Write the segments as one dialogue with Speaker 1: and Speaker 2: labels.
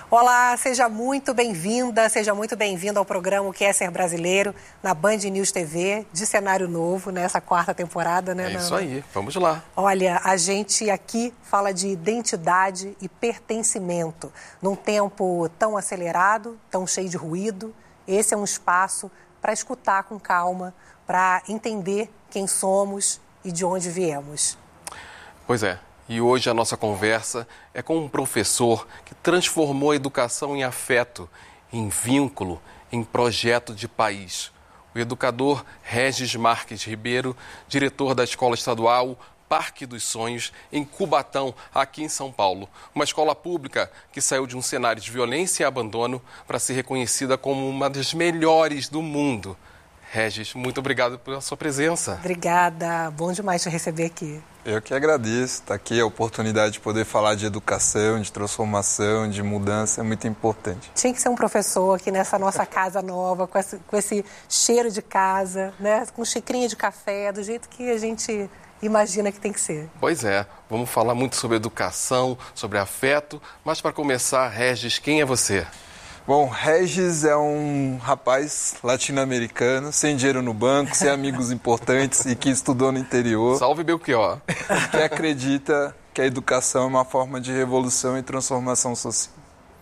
Speaker 1: Olá, seja muito bem-vinda, seja muito bem-vindo ao programa O Que é Ser Brasileiro, na Band News TV, de cenário novo, nessa quarta temporada, né,
Speaker 2: É
Speaker 1: Nana?
Speaker 2: isso aí, vamos lá.
Speaker 1: Olha, a gente aqui fala de identidade e pertencimento. Num tempo tão acelerado, tão cheio de ruído, esse é um espaço para escutar com calma, para entender quem somos e de onde viemos.
Speaker 2: Pois é. E hoje a nossa conversa é com um professor que transformou a educação em afeto, em vínculo, em projeto de país. O educador Regis Marques Ribeiro, diretor da Escola Estadual Parque dos Sonhos, em Cubatão, aqui em São Paulo. Uma escola pública que saiu de um cenário de violência e abandono para ser reconhecida como uma das melhores do mundo. Regis, muito obrigado pela sua presença.
Speaker 1: Obrigada, bom demais te receber aqui.
Speaker 3: Eu que agradeço. Estar aqui, a oportunidade de poder falar de educação, de transformação, de mudança é muito importante.
Speaker 1: Tinha que ser um professor aqui nessa nossa casa nova, com esse cheiro de casa, né? Com xicrinha de café, do jeito que a gente imagina que tem que ser.
Speaker 2: Pois é, vamos falar muito sobre educação, sobre afeto, mas para começar, Regis, quem é você?
Speaker 3: Bom, Regis é um rapaz latino-americano, sem dinheiro no banco, sem amigos importantes e que estudou no interior.
Speaker 2: Salve Belchior.
Speaker 3: Que acredita que a educação é uma forma de revolução e transformação social.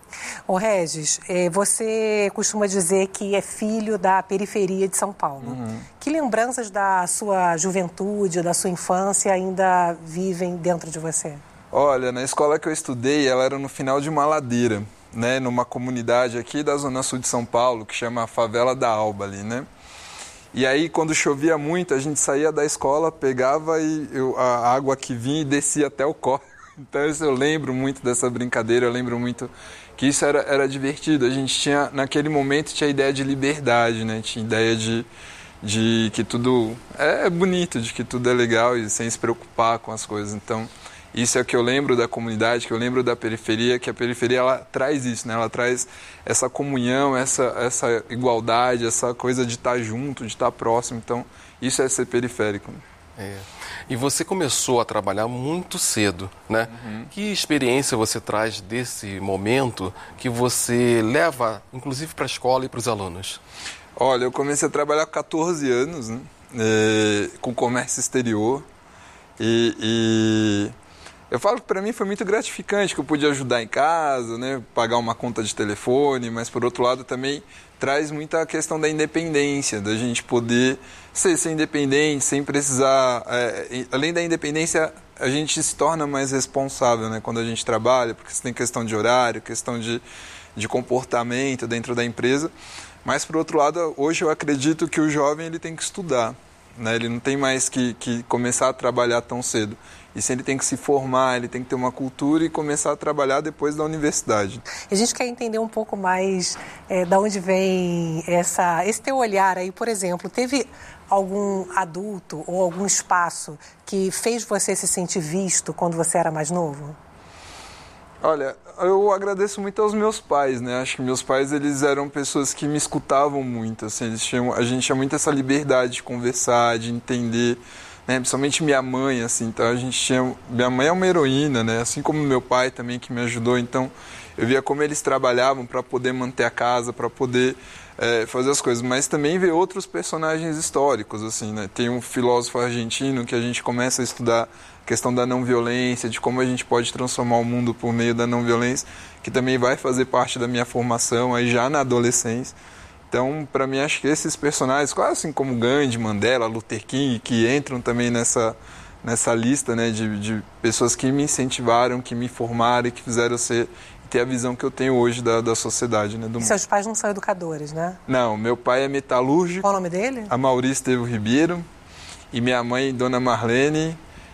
Speaker 1: Ô Regis, você costuma dizer que é filho da periferia de São Paulo. Que lembranças da sua juventude, da sua infância ainda vivem dentro de você?
Speaker 3: Olha, na escola que eu estudei, ela era no final de uma ladeira, né, numa comunidade aqui da Zona Sul de São Paulo, que chama Favela da Alba ali, né? E aí, quando chovia muito, a gente saía da escola, pegava a água que vinha e descia até o córrego. Então, eu lembro muito dessa brincadeira, eu lembro muito que isso era divertido. A gente tinha, naquele momento, tinha a ideia de liberdade, né? Tinha ideia de que tudo é bonito, de que tudo é legal e sem se preocupar com as coisas. Então, isso é o que eu lembro da comunidade, que eu lembro da periferia, que a periferia ela traz isso, né? Ela traz essa comunhão, essa igualdade, essa coisa de estar junto, de estar próximo. Então, isso é ser periférico.
Speaker 2: E você começou a trabalhar muito cedo, né? Que experiência você traz desse momento que você leva, inclusive, para a escola e para os alunos?
Speaker 3: Olha, eu comecei a trabalhar com 14 anos, né? Com comércio exterior e eu falo que para mim foi muito gratificante, que eu pude ajudar em casa, né, pagar uma conta de telefone, mas por outro lado também traz muita questão da independência, da gente poder ser independente, sem precisar... além da independência, a gente se torna mais responsável, né, quando a gente trabalha, porque você tem questão de horário, questão de comportamento dentro da empresa. Mas por outro lado, hoje eu acredito que o jovem ele tem que estudar, né, ele não tem mais que começar a trabalhar tão cedo. E se ele tem que se formar, ele tem que ter uma cultura e começar a trabalhar depois da universidade.
Speaker 1: A gente quer entender um pouco mais da onde vem esse teu olhar aí, por exemplo. Teve algum adulto ou algum espaço que fez você se sentir visto quando você era mais novo?
Speaker 3: Olha, eu agradeço muito aos meus pais, né? Acho que meus pais, eles eram pessoas que me escutavam muito, assim, a gente tinha muito essa liberdade de conversar, de entender, né? Principalmente minha mãe, assim, então a gente tinha... Minha mãe é uma heroína, né? Assim como meu pai também, que me ajudou, então eu via como eles trabalhavam para poder manter a casa, para poder fazer as coisas, mas também ver outros personagens históricos, assim, né? Tem um filósofo argentino que a gente começa a estudar a questão da não violência, de como a gente pode transformar o mundo por meio da não violência, que também vai fazer parte da minha formação aí já na adolescência. Então, para mim, acho que esses personagens, quase assim como Gandhi, Mandela, Luther King, que entram também nessa lista, né, de pessoas que me incentivaram, que me formaram e que fizeram ter a visão que eu tenho hoje da sociedade, né, do mundo.
Speaker 1: Seus pais não são educadores, né?
Speaker 3: Não, meu pai é metalúrgico.
Speaker 1: Qual o nome dele?
Speaker 3: Amaury Estevo Ribeiro. E minha mãe, Dona Marlene,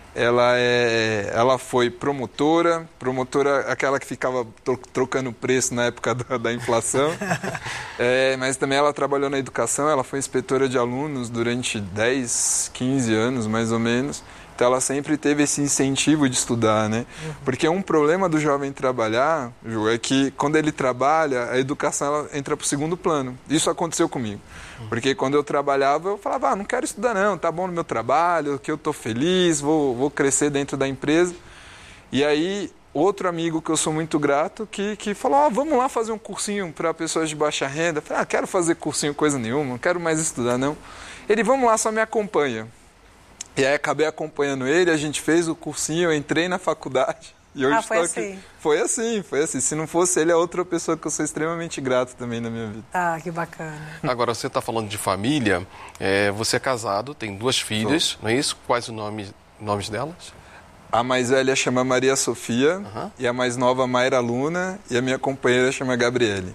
Speaker 3: ela foi promotora aquela que ficava trocando preço na época da inflação, mas também ela trabalhou na educação, ela foi inspetora de alunos durante 10, 15 anos, mais ou menos. Então ela sempre teve esse incentivo de estudar, né? Porque um problema do jovem trabalhar, Ju, é que quando ele trabalha, a educação ela entra para o segundo plano. Isso aconteceu comigo. Porque quando eu trabalhava, eu falava, não quero estudar não, tá bom no meu trabalho, que eu estou feliz, vou crescer dentro da empresa. E aí, outro amigo que eu sou muito grato, que falou, vamos lá fazer um cursinho para pessoas de baixa renda. Eu falei, quero fazer cursinho coisa nenhuma, não quero mais estudar não. Ele, vamos lá, só me acompanha. E aí acabei acompanhando ele, a gente fez o cursinho, eu entrei na faculdade. E hoje
Speaker 1: foi assim?
Speaker 3: Foi assim. Se não fosse ele, é outra pessoa que eu sou extremamente grato também na minha vida.
Speaker 1: Que bacana.
Speaker 2: Agora, você está falando de família, você é casado, tem 2 filhas, não é isso? Quais os nomes delas?
Speaker 3: A mais velha chama Maria Sofia, e a mais nova Mayra Luna, e a minha companheira chama Gabriele.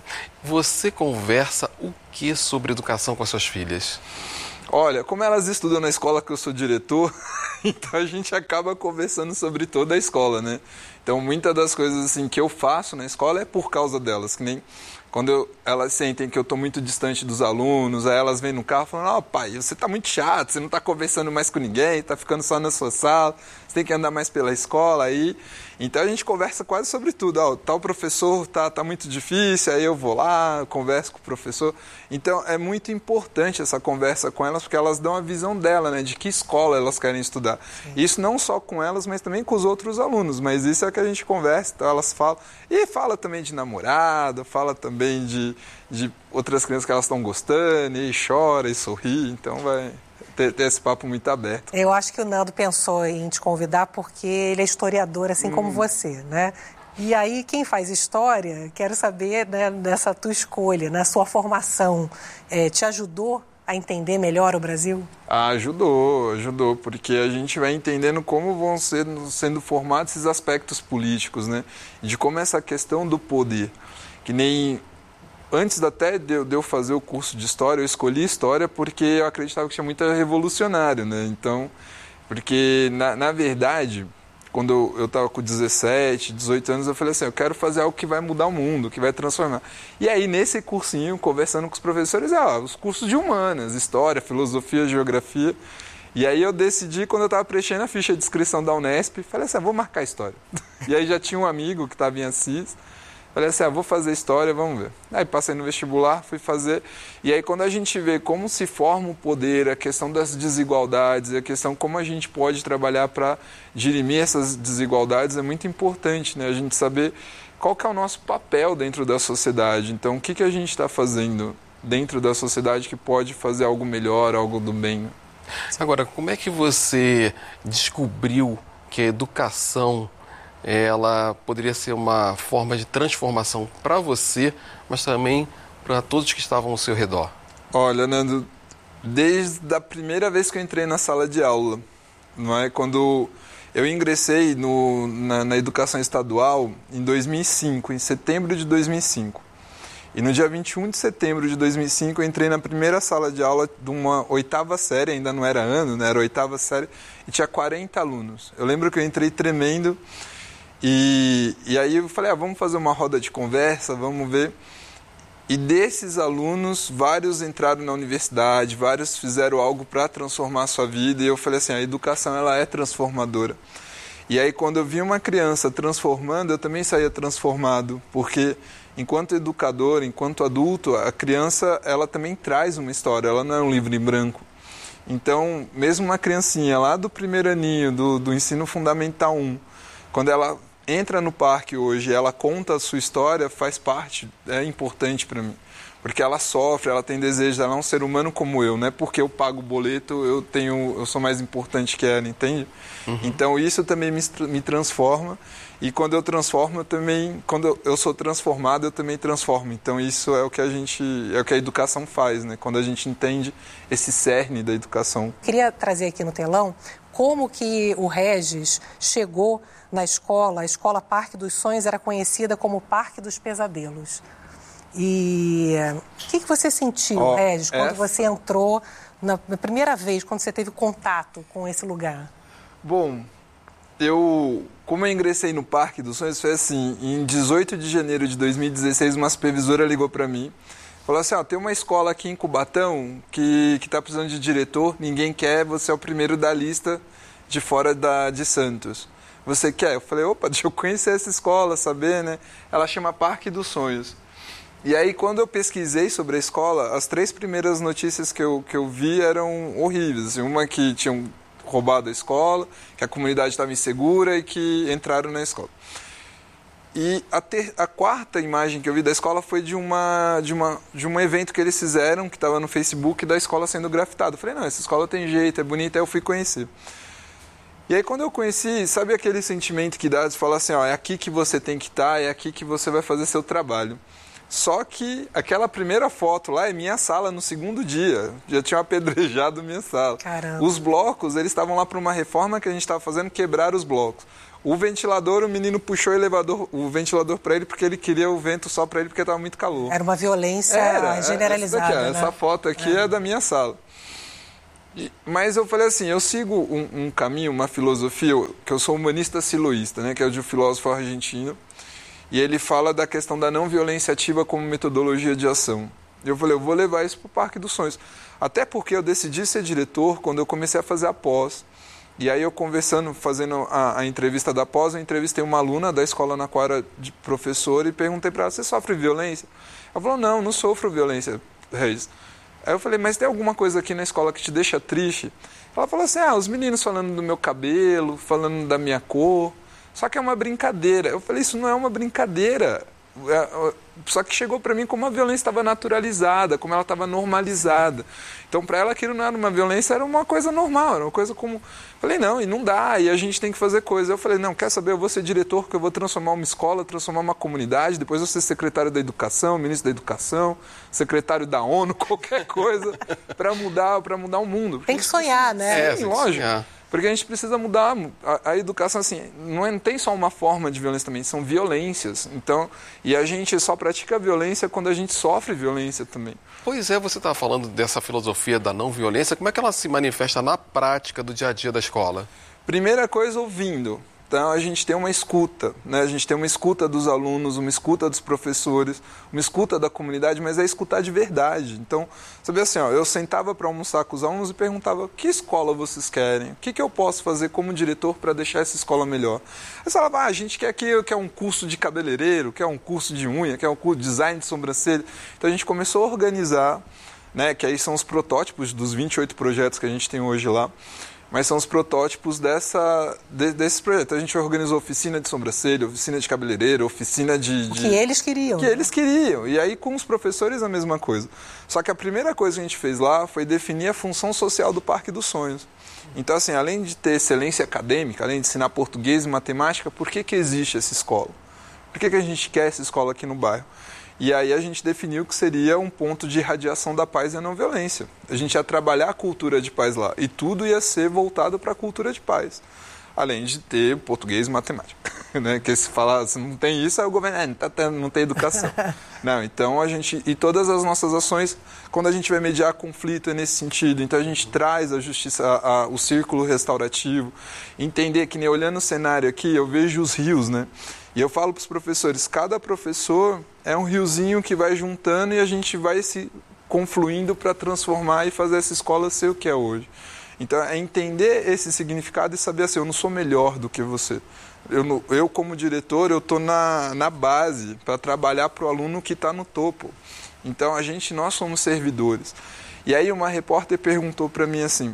Speaker 2: Você conversa o que sobre educação com as suas filhas?
Speaker 3: Olha, como elas estudam na escola que eu sou diretor, então a gente acaba conversando sobre toda a escola, né? Então, muitas das coisas assim que eu faço na escola é por causa delas, que nem quando elas sentem que eu estou muito distante dos alunos, aí elas vêm no carro falando, pai, você está muito chato, você não está conversando mais com ninguém, está ficando só na sua sala, você tem que andar mais pela escola aí. Então a gente conversa quase sobre tudo. Tal professor tá muito difícil, aí eu vou lá, converso com o professor. Então é muito importante essa conversa com elas, porque elas dão a visão dela, né, de que escola elas querem estudar. Sim. Isso não só com elas, mas também com os outros alunos. Mas isso é que a gente conversa, então elas falam. E fala também de namorado, fala também de outras crianças que elas estão gostando, e chora e sorri, então vai ter esse papo muito aberto.
Speaker 1: Eu acho que o Nando pensou em te convidar porque ele é historiador, assim como você, né? E aí, quem faz história, quero saber, né, dessa tua escolha, na sua formação, te ajudou a entender melhor o Brasil?
Speaker 3: Ajudou, porque a gente vai entendendo como vão sendo formados esses aspectos políticos, né? De como essa questão do poder, que nem... Antes até de eu fazer o curso de História, eu escolhi História porque eu acreditava que tinha muito revolucionário, né? Então, porque, na verdade, quando eu estava com 17, 18 anos, eu falei assim, eu quero fazer algo que vai mudar o mundo, que vai transformar. E aí, nesse cursinho, conversando com os professores, os cursos de humanas, História, Filosofia, Geografia. E aí eu decidi, quando eu estava preenchendo a ficha de inscrição da Unesp, falei assim, vou marcar História. E aí já tinha um amigo que estava em Assis. Falei assim, vou fazer História, vamos ver. Aí passei no vestibular, fui fazer. E aí quando a gente vê como se forma o poder, a questão das desigualdades, a questão como a gente pode trabalhar para dirimir essas desigualdades, é muito importante, né? A gente saber qual que é o nosso papel dentro da sociedade. Então, o que a gente está fazendo dentro da sociedade que pode fazer algo melhor, algo do bem.
Speaker 2: Agora, como é que você descobriu que a educação ela poderia ser uma forma de transformação para você, mas também para todos que estavam ao seu redor?
Speaker 3: Olha, Nando, desde a primeira vez que eu entrei na sala de aula, não é? Quando eu ingressei na educação estadual em 2005, em setembro de 2005. E no dia 21 de setembro de 2005 eu entrei na primeira sala de aula de uma 8ª série, ainda não era ano, né? Era 8ª série, e tinha 40 alunos. Eu lembro que eu entrei tremendo. E aí eu falei, vamos fazer uma roda de conversa, vamos ver. E desses alunos, vários entraram na universidade, vários fizeram algo para transformar a sua vida. E eu falei assim, a educação ela é transformadora. E aí quando eu vi uma criança transformando, eu também saía transformado. Porque enquanto educador, enquanto adulto, a criança ela também traz uma história, ela não é um livro em branco. Então, mesmo uma criancinha lá do primeiro aninho, do ensino fundamental 1, quando ela entra no parque hoje, ela conta a sua história, faz parte, é importante para mim. Porque ela sofre, ela tem desejo, ela é um ser humano como eu, não é porque eu pago o boleto, eu sou mais importante que ela, entende? Uhum. Então isso também me transforma, e quando eu transformo, quando eu sou transformado, eu também transformo. Então isso é o que a educação faz, né? Quando a gente entende esse cerne da educação.
Speaker 1: Queria trazer aqui no telão como que o Regis chegou na escola. A escola Parque dos Sonhos era conhecida como Parque dos Pesadelos. E o que você sentiu, Regis, quando você entrou na primeira vez, quando você teve contato com esse lugar?
Speaker 3: Bom, como eu ingressei no Parque dos Sonhos, foi assim, em 18 de janeiro de 2016, uma supervisora ligou para mim, falou assim, tem uma escola aqui em Cubatão que está precisando de diretor, ninguém quer, você é o primeiro da lista de fora de Santos. Você quer? Eu falei, deixa eu conhecer essa escola, saber, né? Ela chama Parque dos Sonhos. E aí, quando eu pesquisei sobre a escola, as 3 primeiras notícias que eu vi eram horríveis. Assim, uma que tinham roubado a escola, que a comunidade estava insegura e que entraram na escola. E a quarta imagem que eu vi da escola foi de um evento que eles fizeram, que estava no Facebook, da escola sendo grafitada. Eu falei, não, essa escola tem jeito, é bonita, aí eu fui conhecer. E aí quando eu conheci, sabe aquele sentimento que dá de falar assim, ó, é aqui que você tem que estar, é aqui que você vai fazer seu trabalho. Só que aquela primeira foto lá é minha sala no segundo dia. Já tinha apedrejado minha sala.
Speaker 1: Caramba.
Speaker 3: Os blocos, eles estavam lá para uma reforma que a gente estava fazendo, quebrar os blocos. O ventilador, o menino puxou o ventilador para ele porque ele queria o vento só para ele porque estava muito calor.
Speaker 1: Era uma violência generalizada.
Speaker 3: Essa foto aqui é da minha sala. Mas eu falei assim, eu sigo um caminho, uma filosofia, que eu sou humanista siloísta, né, que é de um filósofo argentino, e ele fala da questão da não violência ativa como metodologia de ação. Eu falei, eu vou levar isso para o Parque dos Sonhos. Até porque eu decidi ser diretor quando eu comecei a fazer a pós. E aí eu conversando, fazendo a entrevista da pós, eu entrevistei uma aluna da escola na qual era de professora e perguntei para ela, você sofre violência? Ela falou, não sofro violência, Reis. Aí eu falei, mas tem alguma coisa aqui na escola que te deixa triste? Ela falou assim, os meninos falando do meu cabelo, falando da minha cor, só que é uma brincadeira. Eu falei, isso não é uma brincadeira. Só que chegou para mim como a violência estava naturalizada, como ela estava normalizada. Então, para ela, aquilo não era uma violência, era uma coisa normal, era uma coisa como... Falei, não, e não dá, e a gente tem que fazer coisa. Eu falei, não, quer saber, eu vou ser diretor, porque eu vou transformar uma escola, transformar uma comunidade, depois eu vou ser secretário da educação, ministro da educação, secretário da ONU, qualquer coisa, para mudar o mundo.
Speaker 1: Tem que sonhar, né?
Speaker 3: Sim, lógico. Porque a gente precisa mudar a educação, assim, não tem só uma forma de violência também, são violências. Então, e a gente só pratica violência quando a gente sofre violência também.
Speaker 2: Pois é, você estava falando dessa filosofia da não violência, como é que ela se manifesta na prática do dia a dia da escola?
Speaker 3: Primeira coisa, ouvindo. Então, a gente tem uma escuta, né? A gente tem uma escuta dos alunos, uma escuta dos professores, uma escuta da comunidade, mas é escutar de verdade. Então, sabe assim, eu sentava para almoçar com os alunos e perguntava, que escola vocês querem? O que eu posso fazer como diretor para deixar essa escola melhor? Eles falavam, a gente quer um curso de cabeleireiro, quer um curso de unha, quer um curso de design de sobrancelha. Então, a gente começou a organizar, né? Que aí são os protótipos dos 28 projetos que a gente tem hoje lá. Mas são os protótipos desse projeto. A gente organizou oficina de sobrancelha, oficina de cabeleireiro, oficina de...
Speaker 1: Que eles queriam.
Speaker 3: Que eles queriam. E aí com os professores a mesma coisa. Só que a primeira coisa que a gente fez lá foi definir a função social do Parque dos Sonhos. Então, assim, além de ter excelência acadêmica, além de ensinar português e matemática, por que existe essa escola? Por que a gente quer essa escola aqui no bairro? E aí a gente definiu que seria um ponto de irradiação da paz e a não violência. A gente ia trabalhar a cultura de paz lá. E tudo ia ser voltado para a cultura de paz. Além de ter português e matemática. Né? Que se falar, se não tem isso, aí o governo não tem educação. Não, então a gente... E todas as nossas ações, quando a gente vai mediar conflito, é nesse sentido. Então a gente traz a justiça, o círculo restaurativo. Entender que, nem olhando o cenário aqui, eu vejo os rios, né? E eu falo para os professores, cada professor é um riozinho que vai juntando e a gente vai se confluindo para transformar e fazer essa escola ser o que é hoje. Então, é entender esse significado e saber assim, eu não sou melhor do que você. Eu como diretor, eu estou na base para trabalhar para o aluno que está no topo. Então, nós somos servidores. E aí uma repórter perguntou para mim assim,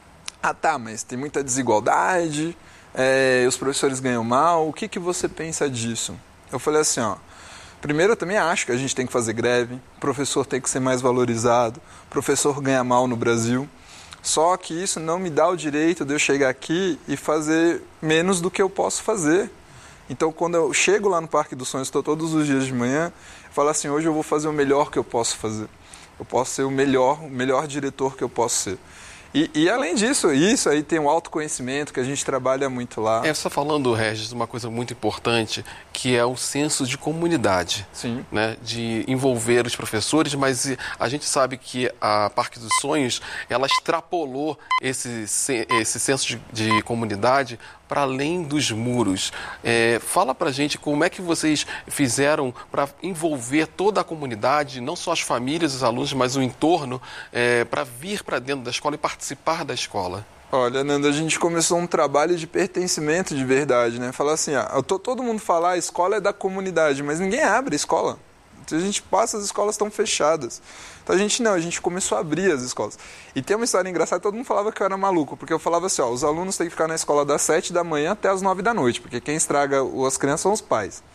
Speaker 3: mas tem muita desigualdade... os professores ganham mal, o que você pensa disso? Eu falei assim, primeiro eu também acho que a gente tem que fazer greve, o professor tem que ser mais valorizado, o professor ganha mal no Brasil, só que isso não me dá o direito de eu chegar aqui e fazer menos do que eu posso fazer. Então, quando eu chego lá no Parque dos Sonhos, estou todos os dias de manhã, eu falo assim, hoje eu vou fazer o melhor que eu posso fazer. Eu posso ser o melhor diretor que eu posso ser. E além disso, isso aí tem um autoconhecimento que a gente trabalha muito lá.
Speaker 2: Você está falando, Regis, uma coisa muito importante, que é o senso de comunidade.
Speaker 3: Sim.
Speaker 2: Né? De envolver os professores, mas a gente sabe que a Parque dos Sonhos, ela extrapolou esse senso de comunidade para além dos muros. Fala para a gente como é que vocês fizeram para envolver toda a comunidade, não só as famílias, os alunos, mas o entorno, para vir para dentro da escola e participar da escola.
Speaker 3: Olha, Nanda, a gente começou um trabalho de pertencimento de verdade, né? Falar assim, todo mundo fala, a escola é da comunidade, mas ninguém abre a escola. A gente passa, as escolas estão fechadas. Então a gente começou a abrir as escolas. E tem uma história engraçada, todo mundo falava que eu era maluco, porque eu falava assim, os alunos têm que ficar na escola das 7 da manhã até as 9 da noite, porque quem estraga as crianças são os pais.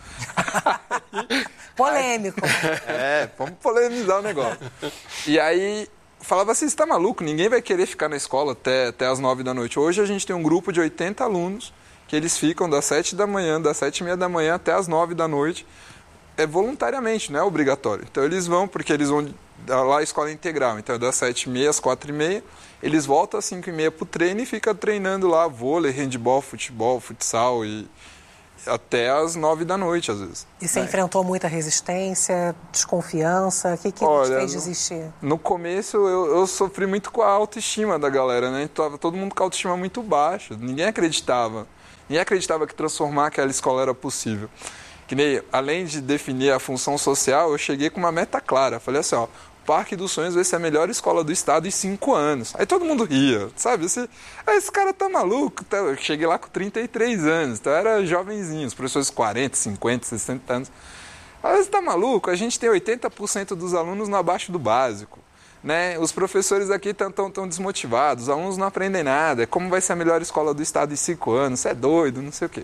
Speaker 1: Polêmico.
Speaker 3: Vamos polemizar o negócio. E aí, falava assim, você tá maluco? Ninguém vai querer ficar na escola até as 9 da noite. Hoje a gente tem um grupo de 80 alunos que eles ficam das 7 da manhã, das 7h30 da manhã até as 9 da noite, voluntariamente, não é obrigatório. Então eles vão, porque eles vão lá a escola é integral, então é das 7h30 às 4h30, eles voltam às 5h30 pro treino e ficam treinando lá vôlei, handebol, futebol, futsal e até às 9 da noite, às vezes.
Speaker 1: E você enfrentou muita resistência, desconfiança? O que te fez desistir?
Speaker 3: No começo, eu sofri muito com a autoestima da galera, né? Então, todo mundo com a autoestima muito baixa. Ninguém acreditava. Ninguém acreditava que transformar aquela escola era possível. Que nem, além de definir a função social, eu cheguei com uma meta clara. Falei assim, o Parque dos Sonhos vai ser a melhor escola do estado em 5 anos. Aí todo mundo ria, sabe? Esse cara tá maluco. Eu cheguei lá com 33 anos, então era jovenzinho, os professores 40, 50, 60 anos. Aí você tá maluco? A gente tem 80% dos alunos no abaixo do básico. Né? Os professores aqui estão desmotivados, os alunos não aprendem nada. Como vai ser a melhor escola do estado em 5 anos? Você é doido, não sei o quê.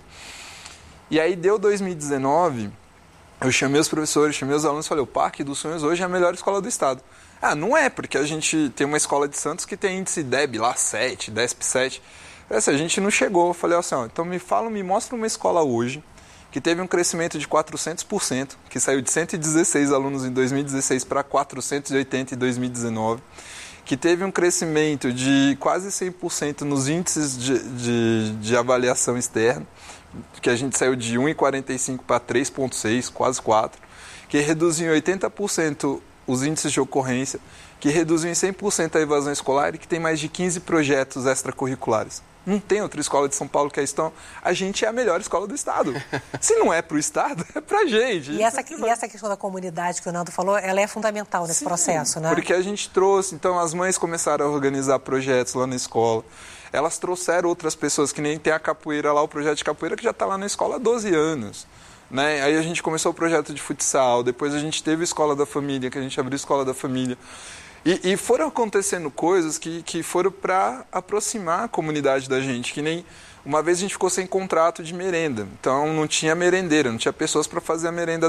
Speaker 3: E aí deu 2019... Eu chamei os professores, chamei os alunos e falei, o Parque dos Sonhos hoje é a melhor escola do estado. Não é, porque a gente tem uma escola de Santos que tem índice DEB lá 7, DESP 7. A gente não chegou. Eu falei assim, então me mostra uma escola hoje que teve um crescimento de 400%, que saiu de 116 alunos em 2016 para 480 em 2019, que teve um crescimento de quase 100% nos índices de avaliação externa, que a gente saiu de 1,45 para 3,6, quase 4, que reduziu em 80% os índices de ocorrência, que reduziu em 100% a evasão escolar e que tem mais de 15 projetos extracurriculares. Não tem outra escola de São Paulo que é isso. Então, a gente é a melhor escola do estado. Se não é para o estado, é para a gente.
Speaker 1: E essa questão da comunidade que o Nando falou, ela é fundamental nesse processo, né?
Speaker 3: Porque a gente trouxe, então as mães começaram a organizar projetos lá na escola. Elas trouxeram outras pessoas, que nem tem a capoeira lá, o projeto de capoeira que já está lá na escola há 12 anos. Né? Aí a gente começou o projeto de futsal, depois a gente teve a Escola da Família, que a gente abriu a Escola da Família. E foram acontecendo coisas que foram para aproximar a comunidade da gente, que nem uma vez a gente ficou sem contrato de merenda, então não tinha merendeira, não tinha pessoas para fazer a merenda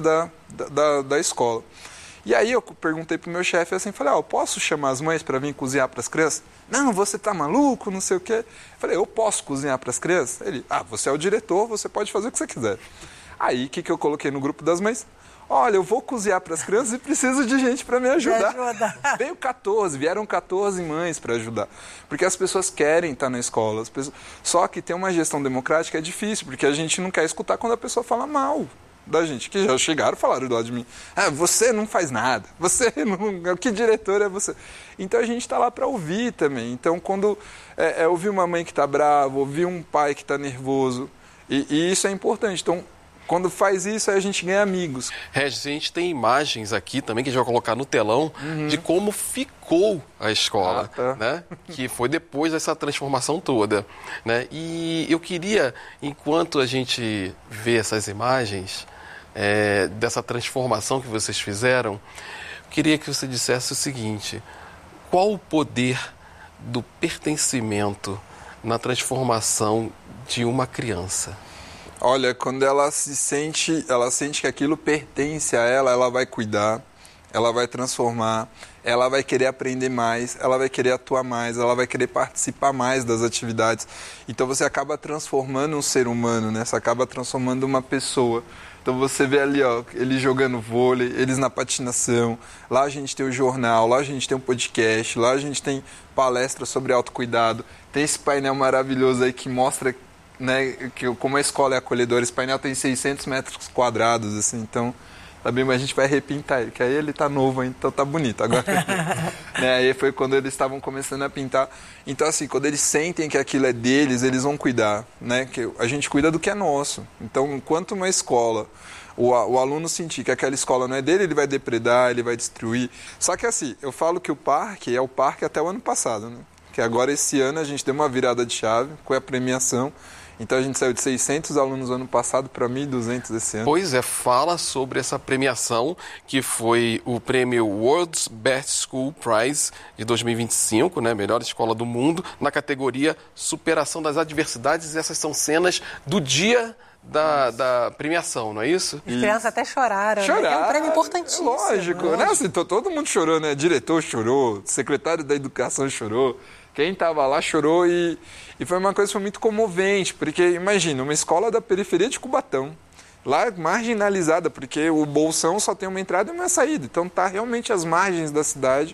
Speaker 3: da escola. E aí eu perguntei pro meu chefe assim, falei, eu posso chamar as mães para vir cozinhar para as crianças? Não, você tá maluco, não sei o quê. Falei, eu posso cozinhar para as crianças? Ele, você é o diretor, você pode fazer o que você quiser. Aí, o que eu coloquei no grupo das mães? Olha, eu vou cozinhar para as crianças e preciso de gente para me ajudar. Vieram 14 mães para ajudar. Porque as pessoas querem estar na escola. Só que ter uma gestão democrática é difícil, porque a gente não quer escutar quando a pessoa fala mal da gente, que já chegaram e falaram do lado de mim, você não faz nada, você não, que diretor é você? Então a gente está lá para ouvir também. Então quando ouvir uma mãe que está brava, ouvir um pai que está nervoso, e isso é importante. Então quando faz isso, aí a gente ganha amigos.
Speaker 2: Regis, a gente tem imagens aqui também que a gente vai colocar no telão de como ficou a escola, né? Que foi depois dessa transformação toda. Né? E eu queria, enquanto a gente vê essas imagens dessa transformação que vocês fizeram, queria que você dissesse o seguinte, qual o poder do pertencimento na transformação de uma criança?
Speaker 3: Olha, quando ela sente que aquilo pertence a ela, ela vai cuidar, ela vai transformar, ela vai querer aprender mais, ela vai querer atuar mais, ela vai querer participar mais das atividades. Então você acaba transformando um ser humano, né? Você acaba transformando uma pessoa. Então você vê ali, eles jogando vôlei, eles na patinação, lá a gente tem o jornal, lá a gente tem um podcast, lá a gente tem palestra sobre autocuidado, tem esse painel maravilhoso aí que mostra, né, que como a escola é acolhedora. Esse painel tem 600 metros quadrados, assim, então tá bem, mas a gente vai repintar ele, que aí ele tá novo ainda, então tá bonito. Agora, né, aí foi quando eles estavam começando a pintar. Então, assim, quando eles sentem que aquilo é deles, eles vão cuidar, né, que a gente cuida do que é nosso. Então, enquanto uma escola, o aluno sentir que aquela escola não é dele, ele vai depredar, ele vai destruir. Só que, assim, eu falo que o parque é o parque até o ano passado, né? Que agora, esse ano, a gente deu uma virada de chave com a premiação. Então a gente saiu de 600 alunos ano passado para 1.200 esse ano.
Speaker 2: Pois é, fala sobre essa premiação que foi o prêmio World's Best School Prize de 2025, né? Melhor escola do mundo, na categoria Superação das Adversidades. E essas são cenas do dia da premiação, não é isso?
Speaker 1: As crianças até choraram.
Speaker 3: Choraram.
Speaker 1: Né? É um prêmio importantíssimo.
Speaker 3: Lógico, né? Assim, todo mundo chorou, né? Diretor chorou, secretário da Educação chorou. Quem estava lá chorou e foi uma coisa que foi muito comovente, porque imagina, uma escola da periferia de Cubatão, lá marginalizada, porque o Bolsão só tem uma entrada e uma saída, então tá realmente às margens da cidade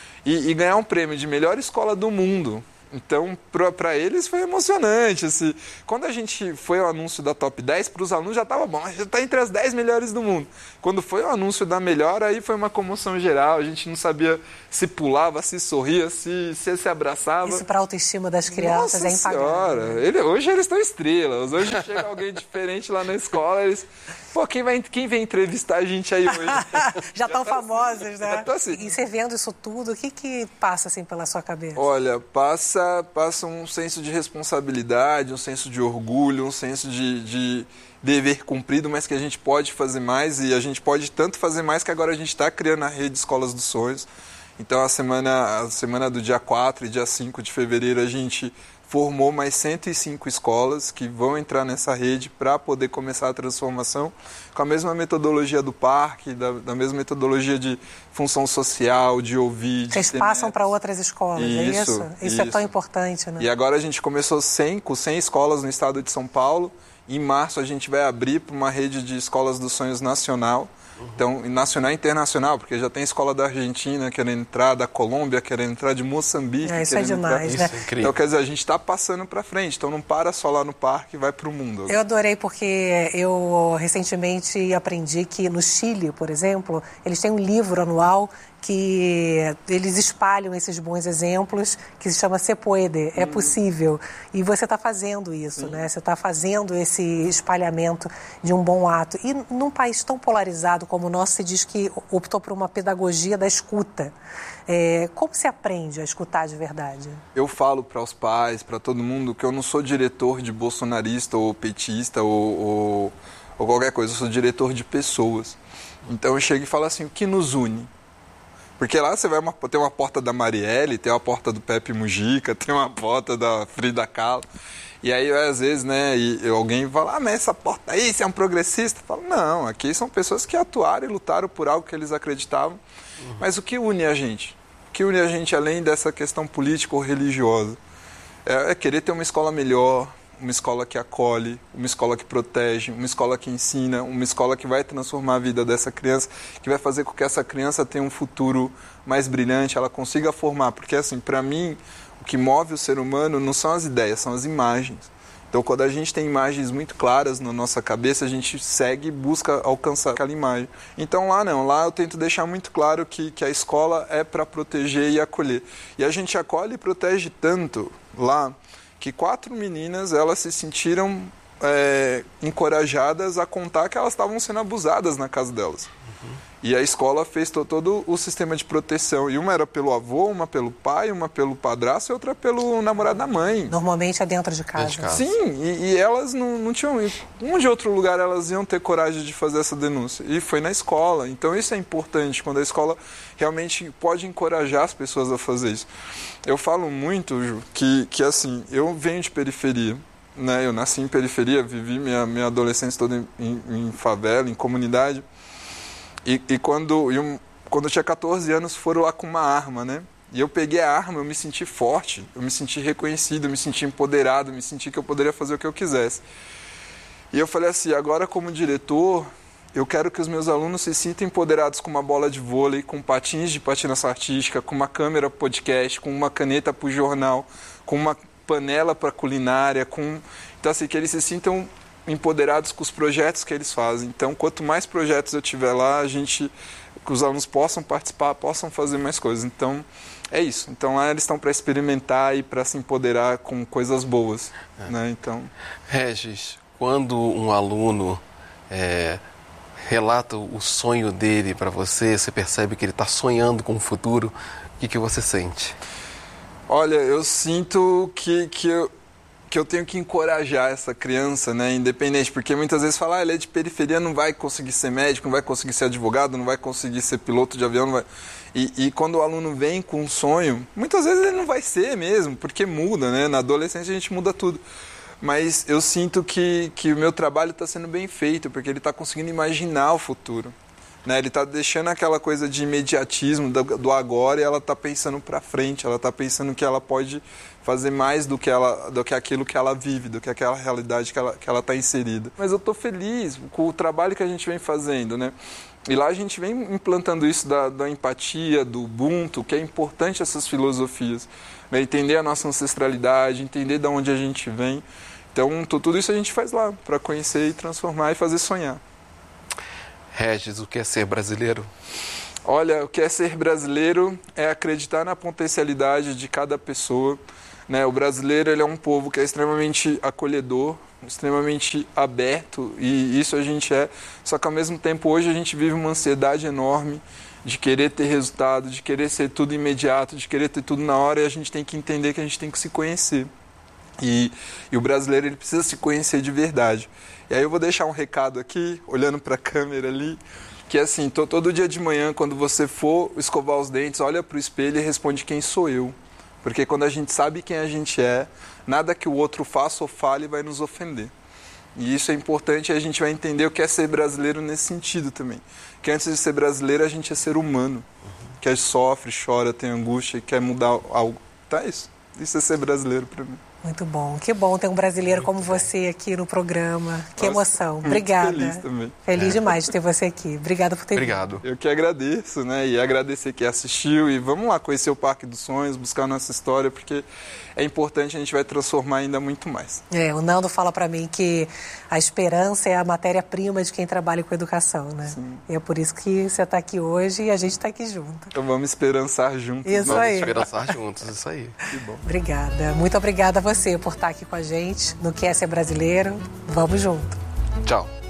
Speaker 3: e ganhar um prêmio de melhor escola do mundo. Então, para eles foi emocionante. Assim. Quando a gente foi ao anúncio da Top 10, para os alunos já estava bom, já está entre as 10 melhores do mundo. Quando foi o anúncio da melhor, aí foi uma comoção geral. A gente não sabia se pulava, se sorria, se abraçava.
Speaker 1: Isso para a autoestima das crianças.
Speaker 3: Nossa
Speaker 1: é impagável.
Speaker 3: Senhora, hoje eles estão estrelas. Hoje chega alguém diferente lá na escola, eles... Pô, quem vem entrevistar a gente aí hoje?
Speaker 1: Já estão famosos, né?
Speaker 3: Assim.
Speaker 1: E você vendo isso tudo, o que passa assim pela sua cabeça?
Speaker 3: Olha, passa um senso de responsabilidade, um senso de orgulho, um senso de dever cumprido, mas que a gente pode fazer mais e a gente pode tanto fazer mais que agora a gente está criando a rede Escolas dos Sonhos. Então, a semana do dia 4 e dia 5 de fevereiro, a gente formou mais 105 escolas que vão entrar nessa rede para poder começar a transformação com a mesma metodologia do parque, da mesma metodologia de função social, de ouvir, de
Speaker 1: Vocês passam para outras escolas, é isso? Isso é tão importante, né?
Speaker 3: E agora a gente começou com 100 escolas no estado de São Paulo. Em março a gente vai abrir para uma rede de escolas dos sonhos nacional. Então, nacional e internacional, porque já tem escola da Argentina querendo entrar, da Colômbia querendo entrar, de Moçambique
Speaker 1: isso é demais,
Speaker 3: entrar.
Speaker 1: né?
Speaker 2: Isso é
Speaker 3: Então, quer dizer, a gente está passando para frente. Então, não para só lá no parque, vai para o mundo.
Speaker 1: Eu adorei porque eu recentemente aprendi que no Chile, por exemplo, eles têm um livro anual que eles espalham esses bons exemplos, que se chama Se Puede, é possível. E você está fazendo isso, né? Você está fazendo esse espalhamento de um bom ato. E num país tão polarizado como o nosso, se diz que optou por uma pedagogia da escuta. Como se aprende a escutar de verdade?
Speaker 3: Eu falo para os pais, para todo mundo, que eu não sou diretor de bolsonarista ou petista ou qualquer coisa, eu sou diretor de pessoas. Então eu chego e falo assim, o que nos une? Porque lá você vai tem uma porta da Marielle, tem uma porta do Pepe Mujica, tem uma porta da Frida Kahlo. E aí, às vezes, né, alguém fala, mas essa porta aí, você é um progressista? Eu falo, não, aqui são pessoas que atuaram e lutaram por algo que eles acreditavam. Mas o que une a gente? O que une a gente, além dessa questão política ou religiosa? É querer ter uma escola melhor, uma escola que acolhe, uma escola que protege, uma escola que ensina, uma escola que vai transformar a vida dessa criança, que vai fazer com que essa criança tenha um futuro mais brilhante, ela consiga formar. Porque, assim, para mim, o que move o ser humano não são as ideias, são as imagens. Então, quando a gente tem imagens muito claras na nossa cabeça, a gente segue e busca alcançar aquela imagem. Então, lá não. Lá eu tento deixar muito claro que a escola é para proteger e acolher. E a gente acolhe e protege tanto lá que 4 meninas, elas se sentiram encorajadas a contar que elas estavam sendo abusadas na casa delas. E a escola fez todo o sistema de proteção. E uma era pelo avô, uma pelo pai, uma pelo padrasto e outra pelo namorado da mãe.
Speaker 1: Normalmente é dentro de casa.
Speaker 3: Sim, e elas não tinham... Onde outro lugar elas iam ter coragem de fazer essa denúncia? E foi na escola. Então isso é importante, quando a escola realmente pode encorajar as pessoas a fazer isso. Eu falo muito, Ju, que assim, eu venho de periferia. Né? Eu nasci em periferia, vivi minha adolescência toda em favela, em comunidade. E quando eu tinha 14 anos, foram lá com uma arma, né? E eu peguei a arma, eu me senti forte, eu me senti reconhecido, eu me senti empoderado, eu me senti que eu poderia fazer o que eu quisesse. E eu falei assim, agora como diretor, eu quero que os meus alunos se sintam empoderados com uma bola de vôlei, com patins de patinação artística, com uma câmera podcast, com uma caneta para o jornal, com uma panela para culinária, então assim, que eles se sintam empoderados com os projetos que eles fazem. Então, quanto mais projetos eu tiver lá, que os alunos possam participar, possam fazer mais coisas. Então, é isso. Então, lá eles estão para experimentar e para se empoderar com coisas boas. Né? Então...
Speaker 2: Regis, quando um aluno relata o sonho dele para você percebe que ele está sonhando com o futuro, o que você sente?
Speaker 3: Olha, eu sinto que que eu tenho que encorajar essa criança, né, independente, porque muitas vezes fala, ele é de periferia, não vai conseguir ser médico, não vai conseguir ser advogado, não vai conseguir ser piloto de avião, não vai... E quando o aluno vem com um sonho, muitas vezes ele não vai ser mesmo, porque muda, né, na adolescência a gente muda tudo. Mas eu sinto que o meu trabalho está sendo bem feito, porque ele está conseguindo imaginar o futuro. Né? Ele está deixando aquela coisa de imediatismo do agora e ela está pensando para frente, ela está pensando que ela pode fazer mais do que aquilo que ela vive, do que aquela realidade que ela está inserida. Mas eu estou feliz com o trabalho que a gente vem fazendo, né? E lá a gente vem implantando isso da empatia, do Ubuntu, que é importante essas filosofias. Né? Entender a nossa ancestralidade, entender de onde a gente vem. Então, tudo isso a gente faz lá, para conhecer e transformar e fazer sonhar.
Speaker 2: Regis, o que é ser brasileiro?
Speaker 3: Olha, o que é ser brasileiro é acreditar na potencialidade de cada pessoa. Né? O brasileiro ele é um povo que é extremamente acolhedor, extremamente aberto, e isso a gente é. Só que, ao mesmo tempo, hoje a gente vive uma ansiedade enorme de querer ter resultado, de querer ser tudo imediato, de querer ter tudo na hora, e a gente tem que entender que a gente tem que se conhecer. E o brasileiro ele precisa se conhecer de verdade. E aí eu vou deixar um recado aqui, olhando para a câmera ali, que é assim, todo dia de manhã, quando você for escovar os dentes, olha para o espelho e responde quem sou eu. Porque quando a gente sabe quem a gente é, nada que o outro faça ou fale vai nos ofender. E isso é importante e a gente vai entender o que é ser brasileiro nesse sentido também. Que antes de ser brasileiro, a gente é ser humano. Que sofre, chora, tem angústia e quer mudar algo. Tá isso. Isso é ser brasileiro para mim.
Speaker 1: Muito bom. Que bom ter um brasileiro como você aqui no programa. Que emoção. Obrigada.
Speaker 3: Feliz também.
Speaker 1: Feliz demais de ter você aqui. Obrigada por ter vindo.
Speaker 2: Obrigado.
Speaker 3: Eu que agradeço, né? E agradecer quem assistiu. E vamos lá conhecer o Parque dos Sonhos, buscar a nossa história, porque é importante, a gente vai transformar ainda muito mais.
Speaker 1: O Nando fala para mim que a esperança é a matéria-prima de quem trabalha com educação, né?
Speaker 3: Sim.
Speaker 1: E é por isso que você está aqui hoje e a gente está aqui junto.
Speaker 3: Então vamos esperançar juntos.
Speaker 1: Isso
Speaker 2: Vamos
Speaker 1: aí.
Speaker 2: esperançar juntos, isso aí.
Speaker 3: Que bom.
Speaker 1: Obrigada. Muito obrigada a você por estar aqui com a gente no Que é Ser Brasileiro. Vamos junto.
Speaker 2: Tchau.